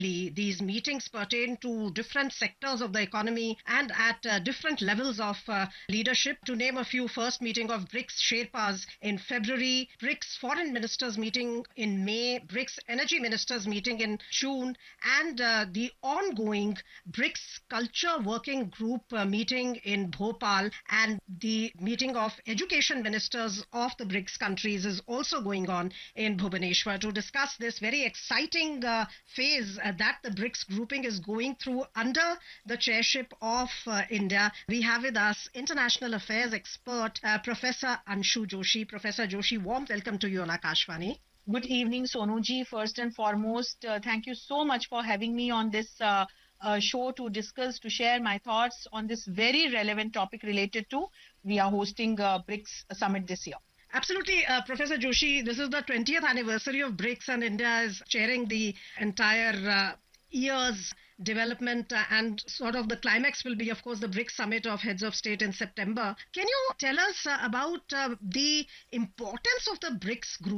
These meetings pertain to different sectors of the economy and at different levels of leadership. To name a few, first meeting of BRICS Sherpas in February, BRICS Foreign Ministers meeting in May, BRICS Energy Ministers meeting in June, and the ongoing BRICS Culture Working Group meeting in Bhopal, and the meeting of education ministers of the BRICS countries is also going on in Bhubaneswar. To discuss this very exciting phase that the BRICS grouping is going through under the chairship of India, we have with us international affairs expert Professor Anshu Joshi. Professor Joshi, warm welcome to you on Akashvani. Good evening, Sonuji. First and foremost, thank you so much for having me on this show to discuss, to share my thoughts on this very relevant topic related to we are hosting BRICS Summit this year. Absolutely, Professor Joshi, this is the 20th anniversary of BRICS and India is chairing the entire year's development and sort of the climax will be, of course, the BRICS Summit of Heads of State in September. Can you tell us about the importance of the BRICS group